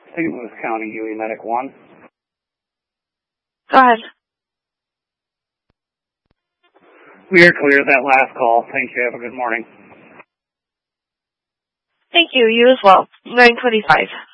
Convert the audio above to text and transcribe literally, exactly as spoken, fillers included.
Saint Louis County U E Medic one. Go ahead. We are clear of that last call. Thank you. Have a good morning. Thank you. You as well. nine twenty-five.